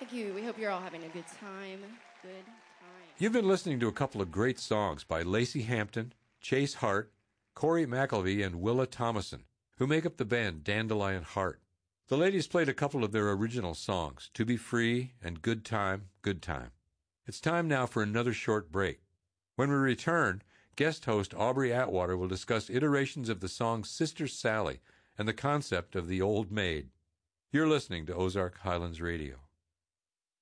Thank you. We hope you're all having a good time. Good time. You've been listening to a couple of great songs by Lacey Hampton, Chase Hart, Corey McElvey, and Willa Thomason, who make up the band Dandelion Heart. The ladies played a couple of their original songs, To Be Free and Good Time, Good Time. It's time now for another short break. When we return, guest host Aubrey Atwater will discuss iterations of the song Sister Sally and the concept of the Old Maid. You're listening to Ozark Highlands Radio.